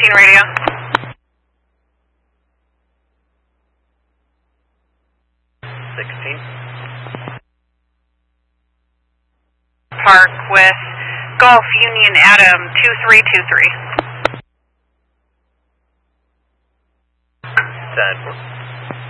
radio. Park with Gulf Union Adam 2323. 10-4.